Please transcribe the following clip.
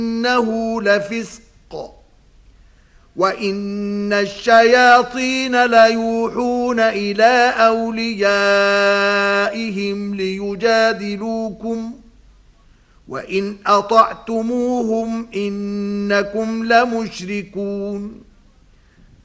إنه لفسق وإن الشياطين ليوحون إلى أوليائهم ليجادلوكم وإن أطعتموهم إنكم لمشركون